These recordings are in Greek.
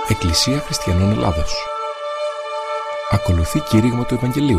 Εκκλησία Χριστιανών Ελλάδος. Ακολουθεί κήρυγμα του Ευαγγελίου.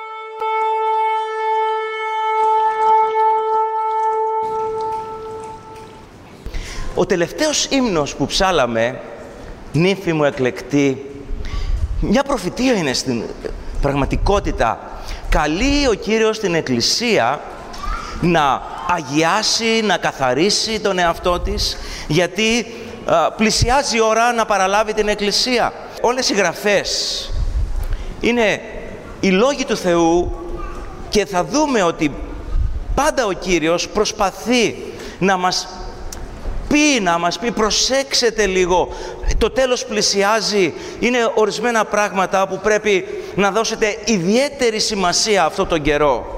Ο τελευταίος ύμνος που ψάλαμε, νύφη μου εκλεκτή, μια προφητεία είναι στην πραγματικότητα. Καλεί ο Κύριος την Εκκλησία να αγιάσει, να καθαρίσει τον εαυτό της, γιατί πλησιάζει η ώρα να παραλάβει την Εκκλησία. Όλες οι γραφές είναι οι λόγοι του Θεού και θα δούμε ότι πάντα ο Κύριος προσπαθεί να μας πει προσέξτε λίγο, το τέλος πλησιάζει, είναι ορισμένα πράγματα που πρέπει να δώσετε ιδιαίτερη σημασία αυτόν τον καιρό.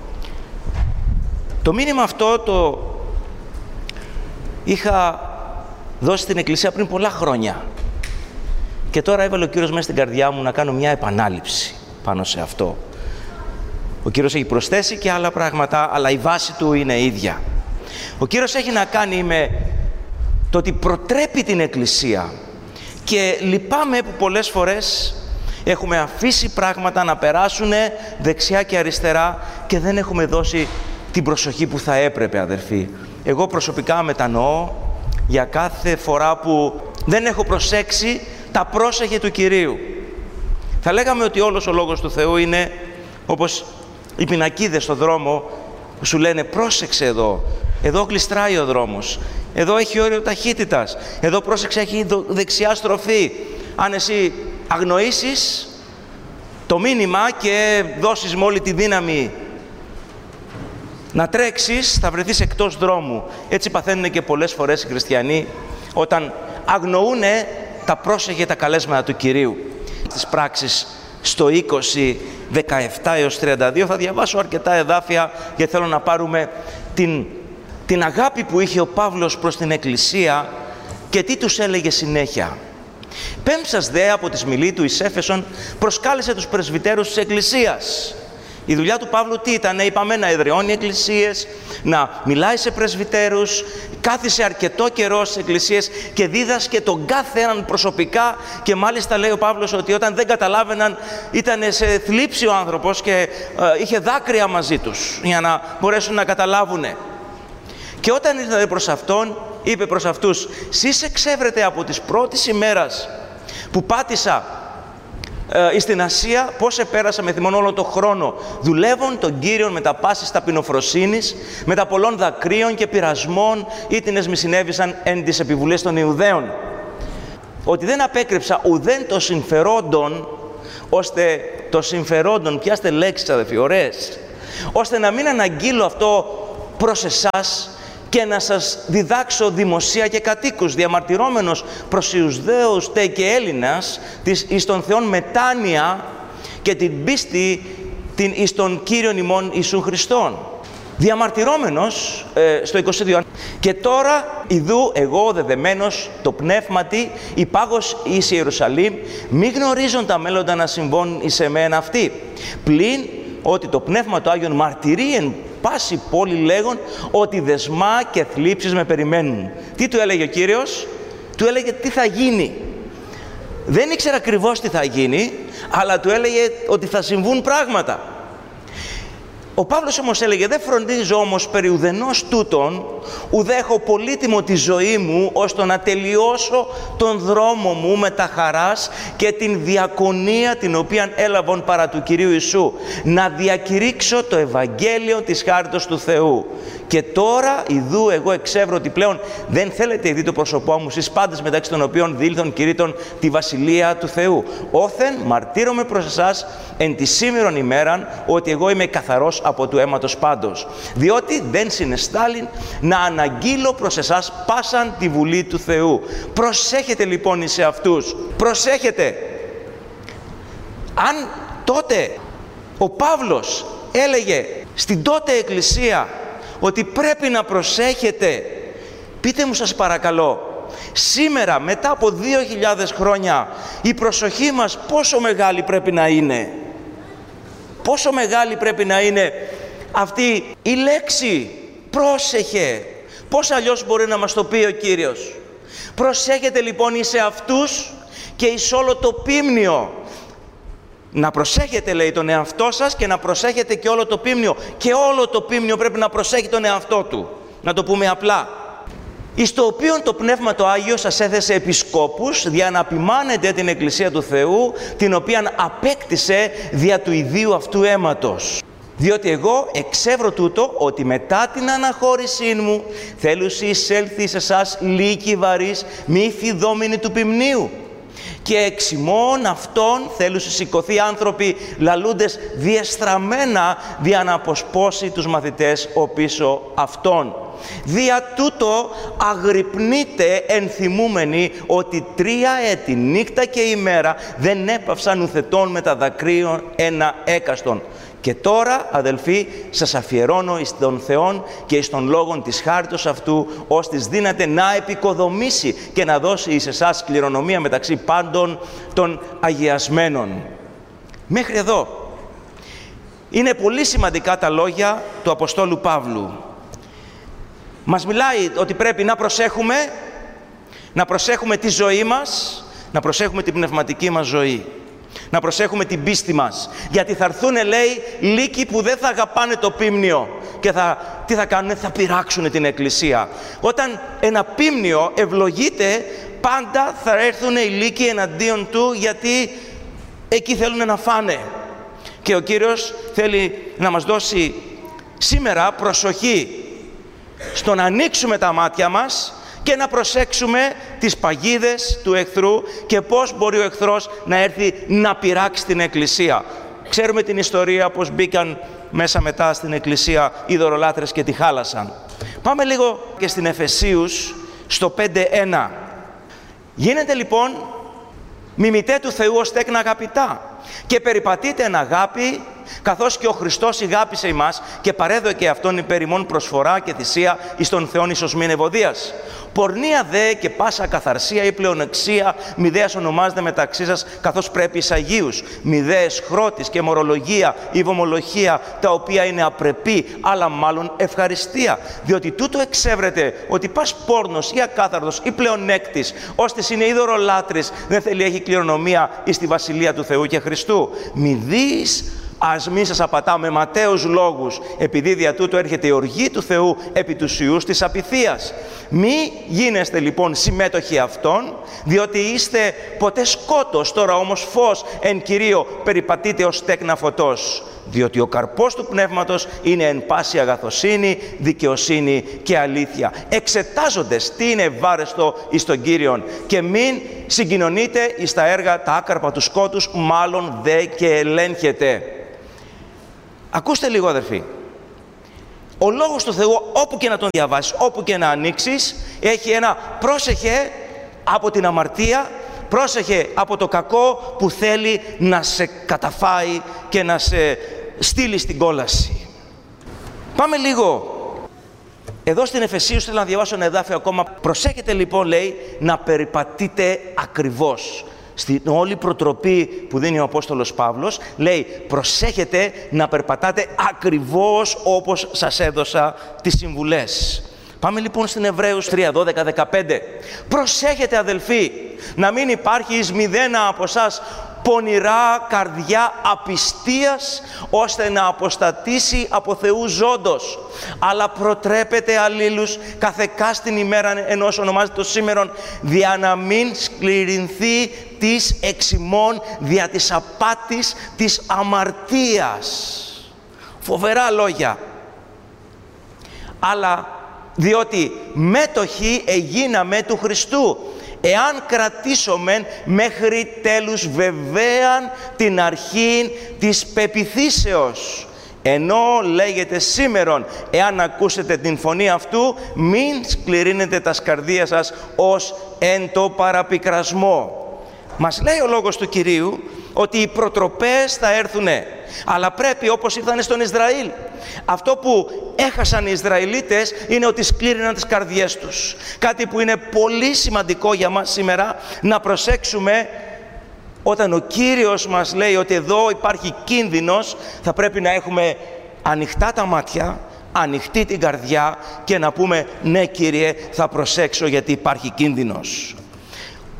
Το μήνυμα αυτό το είχα δώσει στην Εκκλησία πριν πολλά χρόνια και τώρα έβαλε ο Κύριος μέσα στην καρδιά μου να κάνω μια επανάληψη πάνω σε αυτό. Ο Κύριος έχει προσθέσει και άλλα πράγματα, αλλά η βάση του είναι ίδια. Ο Κύριος έχει να κάνει με το ότι προτρέπει την Εκκλησία και λυπάμαι που πολλές φορές έχουμε αφήσει πράγματα να περάσουν δεξιά και αριστερά και δεν έχουμε δώσει την προσοχή που θα έπρεπε, αδερφοί. Εγώ προσωπικά μετανοώ για κάθε φορά που δεν έχω προσέξει τα πρόσεχε του Κυρίου. Θα λέγαμε ότι όλος ο Λόγος του Θεού είναι όπως οι πινακίδες στο δρόμο που σου λένε πρόσεξε εδώ, εδώ γλιστράει ο δρόμος, εδώ έχει όριο ταχύτητας, εδώ πρόσεξε έχει δεξιά στροφή. Αν εσύ αγνοήσεις το μήνυμα και δώσεις με όλη τη δύναμη να τρέξεις, θα βρεθείς εκτός δρόμου. Έτσι παθαίνουν και πολλές φορές οι χριστιανοί όταν αγνοούν τα πρόσεχε, τα καλέσματα του Κυρίου. Στις πράξεις στο 20, 17 έως 32 θα διαβάσω αρκετά εδάφια γιατί θέλω να πάρουμε την αγάπη που είχε ο Παύλος προς την Εκκλησία και τι τους έλεγε συνέχεια. Πέμψας δε από τη σμιλή του εις Έφεσον προσκάλεσε τους πρεσβυτέρους της Εκκλησίας. Η δουλειά του Παύλου τι ήταν, είπαμε, να εδραιώνει εκκλησίες, να μιλάει σε πρεσβυτέρους, κάθισε αρκετό καιρό στις εκκλησίες και δίδασκε τον κάθε έναν προσωπικά και μάλιστα λέει ο Παύλος ότι όταν δεν καταλάβαιναν ήταν σε θλίψη ο άνθρωπος και είχε δάκρυα μαζί τους για να μπορέσουν να καταλάβουνε. Και όταν ήρθατε προς αυτόν, είπε προς αυτούς, «Σεις εξεύρετε από τις πρώτης ημέρας που πάτησα στην Ασία, πώς επέρασα με θυμόν όλο τον χρόνο, δουλεύων τον Κύριον με τα πάσης ταπεινοφροσύνης, με τα πολλών δακρύων και πειρασμών, ήτινες μη συνέβησαν εν τις επιβουλές των Ιουδαίων. Ότι δεν απέκρυψα ουδέν το συμφερόντων, ώστε το συμφερόντων, πιάστε λέξεις αδελφοί, ωραίες, ώστε να μην αναγγείλω αυτό προς εσάς και να σας διδάξω δημοσία και κατοίκους, διαμαρτυρόμενος προς Ιουδαίους τε και Έλληνας, εις των Θεών μετάνοια και την πίστη εις των Κύριων ημών Ιησού Χριστόν. Διαμαρτυρόμενος, στο 22, και τώρα ιδού εγώ δεδεμένος το πνεύματι υπάγος εις Ιερουσαλήμ, μη γνωρίζουν τα μέλλοντα να συμβών εις εμένα αυτοί. Πλην ότι το Πνεύμα του Άγιον μαρτυρεί εν πάση πόλη λέγον ότι δεσμά και θλίψεις με περιμένουν. Τι του έλεγε ο Κύριος? Του έλεγε τι θα γίνει. Δεν ήξερα ακριβώς τι θα γίνει, αλλά του έλεγε ότι θα συμβούν πράγματα. Ο Παύλος όμως έλεγε δεν φροντίζω όμως περί ουδενός τούτον, ουδέ έχω πολύτιμο τη ζωή μου, ώστε να τελειώσω τον δρόμο μου με τα χαράς και την διακονία την οποία έλαβον παρά του Κυρίου Ιησού, να διακηρύξω το Ευαγγέλιο της χάριτος του Θεού. Και τώρα ιδού εγώ εξεύρω ότι πλέον δεν θέλετε ειδεί το πρόσωπό μου στις πάντες μεταξύ των οποίων δήλθον κηρύττων τη Βασιλεία του Θεού. Όθεν μαρτύρομαι προς εσάς εν τη σήμερον ημέραν ότι εγώ είμαι καθαρός από του αίματος πάντος. Διότι δεν συνεστάλην να αναγγείλω προς εσάς πάσαν τη Βουλή του Θεού. Προσέχετε λοιπόν εις αυτούς. Προσέχετε. Αν τότε ο Παύλος έλεγε στην τότε Εκκλησία ότι πρέπει να προσέχετε, πείτε μου σας παρακαλώ, σήμερα μετά από 2.000 χρόνια η προσοχή μας πόσο μεγάλη πρέπει να είναι? Πόσο μεγάλη πρέπει να είναι αυτή η λέξη πρόσεχε? Πώς αλλιώς μπορεί να μας το πει ο Κύριος? Προσέχετε λοιπόν εις αυτούς και εις όλο το πίμνιο. Να προσέχετε, λέει, τον εαυτό σας και να προσέχετε και όλο το πίμνιο. Και όλο το πίμνιο πρέπει να προσέχει τον εαυτό του. Να το πούμε απλά. Εις το οποίον το Πνεύμα το Άγιο σας έθεσε επισκόπους, για να ποιμάνετε την Εκκλησία του Θεού, την οποία απέκτησε δια του ιδίου αυτού αίματος. Διότι εγώ εξεύρω τούτο, ότι μετά την αναχώρησή μου θέλουσι εισέλθει σε εσάς λύκη βαρύς, μη φιδόμενοι του ποιμνίου. Και εξ ημών αυτών θέλουσι σηκωθεί άνθρωποι λαλούντες διεστραμμένα, δια να αποσπώσει τους μαθητές οπίσω αυτών. Δια τούτο αγρυπνείτε ενθυμούμενοι ότι 3 έτη νύχτα και ημέρα δεν έπαυσαν ουθετών με τα δακρύων ένα έκαστον. Και τώρα, αδελφοί, σας αφιερώνω εις τον Θεόν και εις τον λόγον της χάριτος αυτού, ώστις δύναται να επικοδομήσει και να δώσει εις εσάς κληρονομία μεταξύ πάντων των αγιασμένων. Μέχρι εδώ. Είναι πολύ σημαντικά τα λόγια του Αποστόλου Παύλου. Μας μιλάει ότι πρέπει να προσέχουμε τη ζωή μας, να προσέχουμε την πνευματική μας ζωή. Να προσέχουμε την πίστη μας. Γιατί θα έρθουν, λέει, λύκοι που δεν θα αγαπάνε το πίμνιο. Και τι θα κάνουν, θα πειράξουν την Εκκλησία. Όταν ένα πίμνιο ευλογείται, πάντα θα έρθουν οι λύκοι εναντίον του, γιατί εκεί θέλουν να φάνε. Και ο Κύριος θέλει να μας δώσει σήμερα προσοχή στο να ανοίξουμε τα μάτια μας και να προσέξουμε τις παγίδες του εχθρού και πώς μπορεί ο εχθρός να έρθει να πειράξει την Εκκλησία. Ξέρουμε την ιστορία, πώς μπήκαν μέσα μετά στην Εκκλησία οι ειδωλολάτρες και τη χάλασαν. Πάμε λίγο και στην Εφεσίους, στο 5:1. Γίνετε λοιπόν μιμητέ του Θεού ως τέκνα αγαπητά και περιπατείτε εν αγάπη, καθώς και ο Χριστός ηγάπησε ημάς και παρέδωκε αυτόν υπέρ ημών προσφορά και θυσία εις τον Θεόν εις μήν ευωδίας. Πορνεία δε και πάσα καθαρσία ή πλεονεξία μηδέας ονομάζεται μεταξύ σας, καθώς πρέπει εις Αγίους. Μηδέες χρώτης και μορολογία ή βομολογία, τα οποία είναι απρεπή, αλλά μάλλον ευχαριστία. Διότι τούτο εξεύρεται ότι πας πόρνος ή ακάθαρτος ή πλεονέκτης, ώστις είναι ειδωλολάτρης, δεν θέλει έχει κληρονομία εις τη Βασιλεία του Θεού και Χριστού. Μηδείς ας μη σας απατά με ματαίους λόγους, επειδή δια τούτο έρχεται η οργή του Θεού επί τους ιούς της απειθίας. Μη γίνεστε λοιπόν συμμέτοχοι αυτών, διότι είστε ποτέ σκότος, τώρα όμως φως εν Κυρίω περιπατείτε ως τέκνα φωτός. Διότι ο καρπός του Πνεύματος είναι εν πάση αγαθοσύνη, δικαιοσύνη και αλήθεια. Εξετάζοντες τι είναι ευάρεστο εις τον Κύριον και μην συγκοινωνείτε εις τα έργα τα άκαρπα του σκότους, μάλλον δε και ελέγχετε. Ακούστε λίγο, αδερφοί. Ο Λόγος του Θεού, όπου και να τον διαβάσεις, όπου και να ανοίξεις, έχει ένα πρόσεχε από την αμαρτία, πρόσεχε από το κακό που θέλει να σε καταφάει και να σε στείλει στην κόλαση. Πάμε λίγο. Εδώ στην Εφεσίους θέλω να διαβάσω ένα εδάφιο ακόμα. Προσέχετε λοιπόν, λέει, να περιπατείτε ακριβώς. Στην όλη προτροπή που δίνει ο Απόστολος Παύλος, λέει προσέχετε να περπατάτε ακριβώς όπως σας έδωσα τις συμβουλές. Πάμε λοιπόν στην Εβραίους 3, 12, 15. Προσέχετε, αδελφοί, να μην υπάρχει εις μηδένα από εσάς πονηρά καρδιά απιστίας, ώστε να αποστατήσει από Θεού ζώντος. Αλλά προτρέπετε αλλήλους καθεκάστην ημέρα, ενός ονομάζεται το σήμερον, δια να μην σκληρινθεί της εξημών δια της απάτης της αμαρτίας. Φοβερά λόγια. Αλλά διότι μέτοχοι εγίναμε του Χριστού, εάν κρατήσομεν μέχρι τέλους βεβαίαν την αρχήν της πεποιθήσεως. Ενώ λέγεται σήμερον, εάν ακούσετε την φωνή αυτού, μην σκληρύνετε τα σκαρδία σας ως εν το παραπικρασμό. Μας λέει ο Λόγος του Κυρίου ότι οι προτροπές θα έρθουνε, αλλά πρέπει όπως ήρθανε στον Ισραήλ. Αυτό που έχασαν οι Ισραηλίτες είναι ότι σκλήριναν τις καρδιές τους. Κάτι που είναι πολύ σημαντικό για μας σήμερα να προσέξουμε. Όταν ο Κύριος μας λέει ότι εδώ υπάρχει κίνδυνος, θα πρέπει να έχουμε ανοιχτά τα μάτια, ανοιχτή την καρδιά και να πούμε ναι, Κύριε, θα προσέξω γιατί υπάρχει κίνδυνος.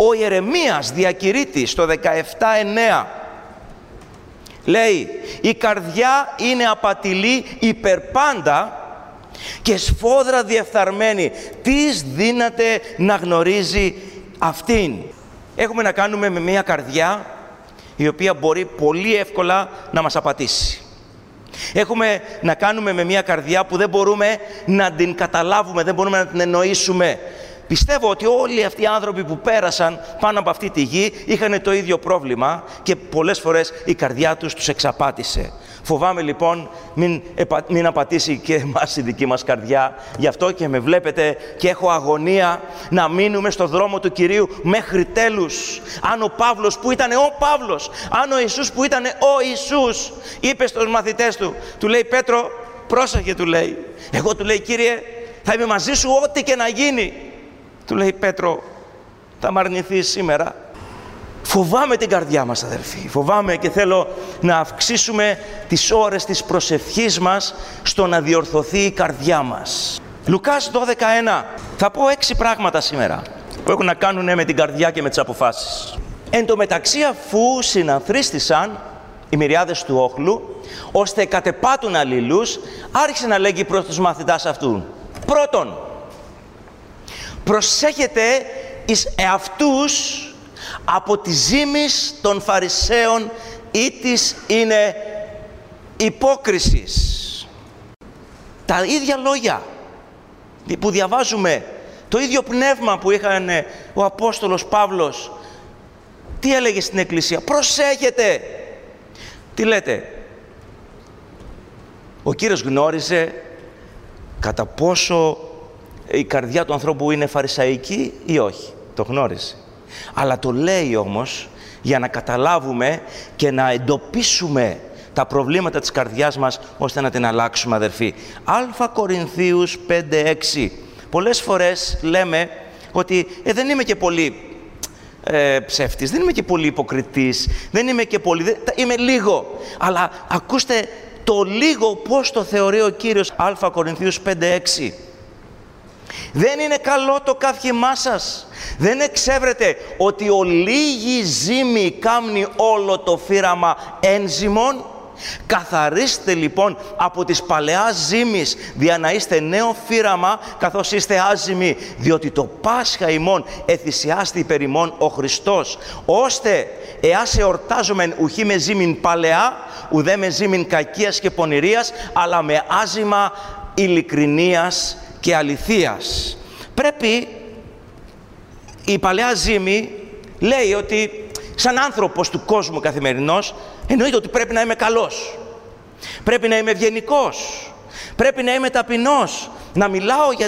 Ο Ιερεμίας διακηρύττει στο 17:9 λέει: «Η καρδιά είναι απατηλή υπερπάντα και σφόδρα διεφθαρμένη. Τις δύναται να γνωρίζει αυτήν». Έχουμε να κάνουμε με μια καρδιά η οποία μπορεί πολύ εύκολα να μας απατήσει. Έχουμε να κάνουμε με μια καρδιά που δεν μπορούμε να την καταλάβουμε, δεν μπορούμε να την εννοήσουμε. Πιστεύω ότι όλοι αυτοί οι άνθρωποι που πέρασαν πάνω από αυτή τη γη είχαν το ίδιο πρόβλημα και πολλές φορές η καρδιά τους εξαπάτησε. Φοβάμαι λοιπόν μην απατήσει και εμάς η δική μας καρδιά. Γι' αυτό και με βλέπετε και έχω αγωνία να μείνουμε στο δρόμο του Κυρίου μέχρι τέλους. Αν ο Παύλος που ήταν ο Παύλος, αν ο Ιησούς που ήταν ο Ιησούς, είπε στους μαθητές του, του λέει: «Πέτρο, πρόσεχε», του λέει. «Εγώ», του λέει, «Κύριε, θα είμαι μαζί σου ό,τι και να γίνει». Του λέει: «Πέτρο, θα μ' αρνηθείς σήμερα». Φοβάμαι την καρδιά μας, αδερφοί. Φοβάμαι και θέλω να αυξήσουμε τις ώρες της προσευχής μας στο να διορθωθεί η καρδιά μας. Λουκάς 12:1. Θα πω 6 πράγματα σήμερα που έχουν να κάνουν με την καρδιά και με τις αποφάσεις. Εν τω μεταξύ, αφού συναθρίστησαν οι μυριάδες του όχλου, ώστε κατεπάτουν αλλήλους, άρχισε να λέγει προς τους μαθητάς αυτού: «Πρώτον, προσέχετε εις εαυτούς από τη ζήμης των Φαρισαίων ή της είναι υπόκρισης». Τα ίδια λόγια που διαβάζουμε, το ίδιο πνεύμα που είχαν ο Απόστολος Παύλος, τι έλεγε στην Εκκλησία? Προσέχετε. Τι λέτε? Ο Κύριος γνώριζε κατά πόσο η καρδιά του ανθρώπου είναι φαρισαϊκή ή όχι. Το γνώριζε. Αλλά το λέει όμως για να καταλάβουμε και να εντοπίσουμε τα προβλήματα της καρδιάς μας, ώστε να την αλλάξουμε, αδερφοί. Α Κορινθίους 5:6. Πολλές φορές λέμε ότι δεν είμαι και πολύ ψεύτης, δεν είμαι και πολύ υποκριτής, δεν είμαι και πολύ, είμαι λίγο. Αλλά ακούστε το λίγο πώς το θεωρεί ο Κύριος. Α Κορινθίους 5:6. «Δεν είναι καλό το καύχημά σας. Δεν εξέβρετε ότι ο λίγη ζύμη κάμνει όλο το φύραμα ένζυμον. Καθαρίστε λοιπόν από τις παλαιάς ζύμης, δια να είστε νέο φύραμα, καθώς είστε άζυμοι, διότι το Πάσχα ημών εθυσιάστη υπέρ ημών ο Χριστός, ώστε εάς εορτάζομεν ουχή με ζύμην παλαιά, ουδέ με ζύμην κακίας και πονηρίας, αλλά με άζυμα ειλικρινίας και αληθείας». Πρέπει η παλαιά ζύμη λέει ότι σαν άνθρωπος του κόσμου καθημερινός, εννοείται ότι πρέπει να είμαι καλός, πρέπει να είμαι ευγενικός, πρέπει να είμαι ταπεινός, να μιλάω για